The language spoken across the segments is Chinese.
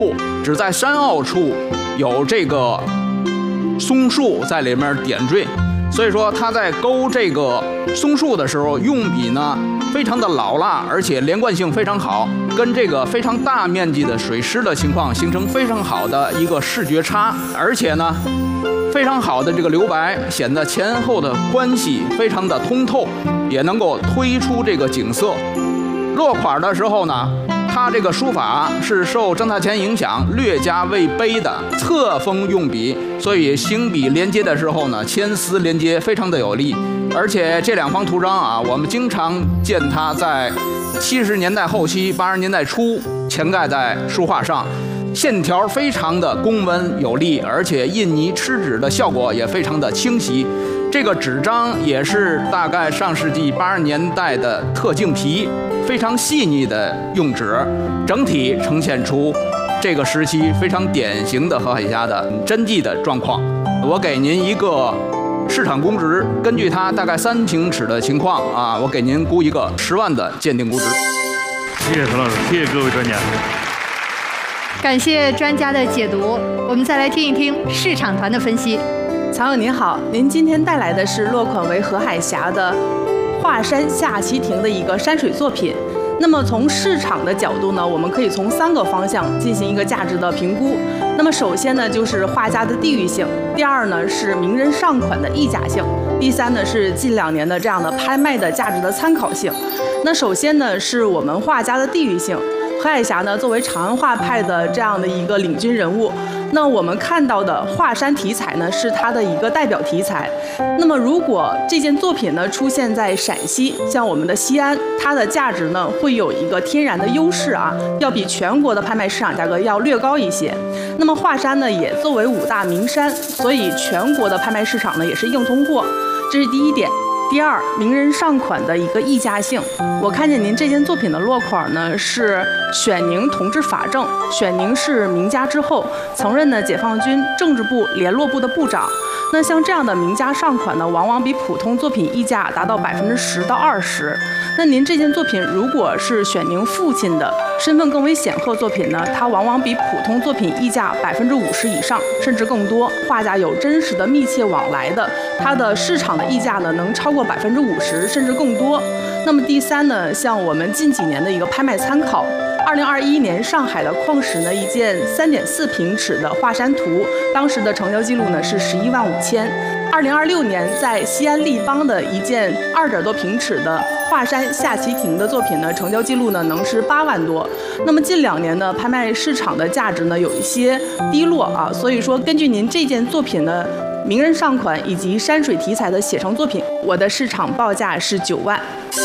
只在山坳处有这个松树在里面点缀，所以说他在勾这个松树的时候，用笔呢非常的老辣，而且连贯性非常好，跟这个非常大面积的水湿的情况形成非常好的一个视觉差，而且呢非常好的这个留白，显得前后的关系非常的通透，也能够推出这个景色。落款的时候呢，他这个书法是受张大千影响，略加魏碑的侧锋用笔，所以行笔连接的时候呢，牵丝连接非常的有力。而且这两方图章啊，我们经常见它在70年代后期、80年代初潜盖在书画上，线条非常的工文有力，而且印泥吃纸的效果也非常的清晰。这个纸张也是大概上世纪80年代的特净皮，非常细腻的用纸，整体呈现出这个时期非常典型的河海峡的真迹的状况。我给您一个市场估值，根据它大概3平尺的情况啊，我给您估一个10万的鉴定估值。 谢谢陈老师，谢谢各位专家。 感谢专家的解读，我们再来听一听市场团的分析。 藏友您好，您今天带来的是落款为河海峡的华山下棋亭的一个山水作品。那么从市场的角度呢，我们可以从3个方向进行一个价值的评估。那么首先呢，就是画家的地域性；第二呢，是名人上款的溢价性；第三呢，是近2年的这样的拍卖的价值的参考性。那首先呢，是我们画家的地域性。河海峡呢，作为长安画派的这样的一个领军人物，那我们看到的华山题材呢，是它的一个代表题材。那么如果这件作品呢出现在陕西，像我们的西安，它的价值呢会有一个天然的优势啊，要比全国的拍卖市场价格要略高一些。那么华山呢也作为5大名山，所以全国的拍卖市场呢也是硬通货，这是第一点。第二，名人上款的一个溢价性。我看见您这件作品的落款呢是选宁同治法正，选宁是名家之后，曾任呢解放军政治部联络部的部长。那像这样的名家上款呢，往往比普通作品溢价达到10%到20%。那您这件作品如果是选宁父亲的身份更为显赫作品呢，它往往比普通作品溢价50%以上，甚至更多。画家有真实的密切往来的，它的市场的溢价呢能超过50%甚至更多。那么第三呢，像我们近几年的一个拍卖参考，2021年上海的矿石呢一件3.4平尺的华山图，当时的成交记录呢是11万5千。2026年在西安立邦的一件2.多平尺的华山下棋亭的作品呢，成交记录呢能是8万多。那么近2年呢，拍卖市场的价值呢有一些低落啊，所以说根据您这件作品呢，名人上款以及山水题材的写成作品，我的市场报价是9万。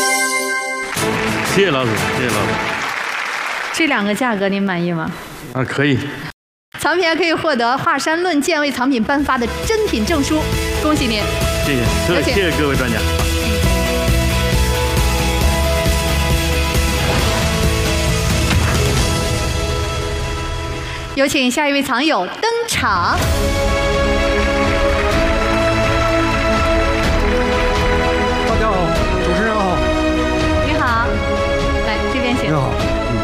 谢谢老师，谢谢老师。 这2个价格您满意吗？ 啊，可以。 藏品还可以获得华山论剑为藏品颁发的珍品证书，恭喜您！ 谢谢，谢谢各位专家。 有请下一位藏友登场。 大家好，主持人好。 你好，来这边请。 你好。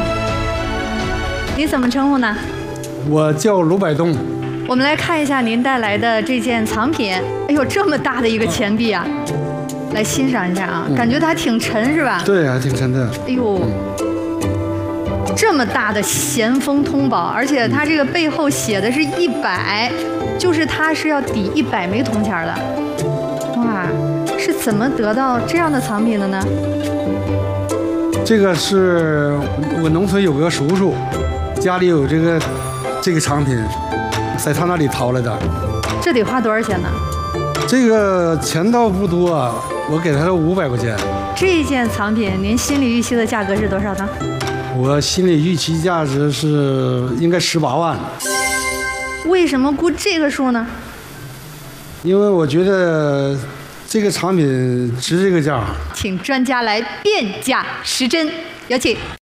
你怎么称呼呢？ 我叫卢百东。 我们来看一下您带来的这件藏品。哎呦，这么大的一个钱币啊！来欣赏一下啊，感觉它还挺沉是吧？ 对，还挺沉的。 哎呦，这么大的咸丰通宝，而且它这个背后写的是100，就是它是要抵100枚铜钱的。哇，是怎么得到这样的藏品的呢？ 这个是我农村有个叔叔，家里有这个藏品，在他那里淘来的。 这得花多少钱呢？ 这个钱倒不多，我给他500块钱。 这件藏品您心里预期的价格是多少呢？ 我心里预期价值是应该18万。 为什么估这个数呢？ 因为我觉得这个产品值这个价。 请专家来辨假识真，有请。